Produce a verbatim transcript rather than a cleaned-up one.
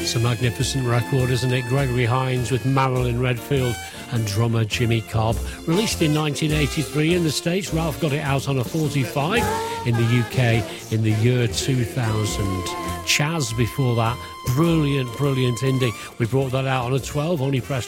It's a magnificent record, isn't it? Gregory Hines with Marilyn Redfield and drummer Jimmy Cobb. Released in nineteen eighty-three in the States, Ralph got it out on a forty-five. In the U K in the year two thousand. Chaz before that. Brilliant, brilliant indie. We brought that out on a twelve, only pressed